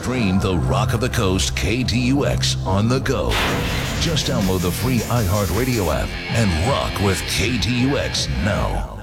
Stream the Rock of the Coast KDUX on the go. Just download the free iHeartRadio app and rock with KDUX now.